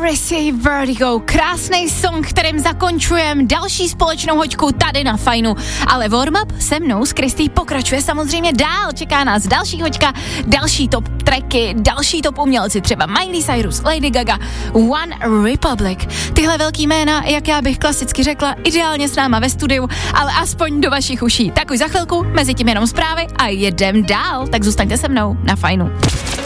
Morrissey Vertigo, krásný song, kterým zakončujeme další společnou hoďku tady na Fajnu. Ale warm-up se mnou s Kristý pokračuje samozřejmě dál, čeká nás další hoďka, další top tracky, další top umělci, třeba Miley Cyrus, Lady Gaga, One Republic. Tyhle velký jména, jak já bych klasicky řekla, ideálně s náma ve studiu, ale aspoň do vašich uší. Tak už za chvilku, mezi tím jenom zprávy a jedem dál, tak zůstaňte se mnou na Fajnu.